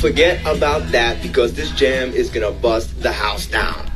forget about that because this jam is gonna bust the house down.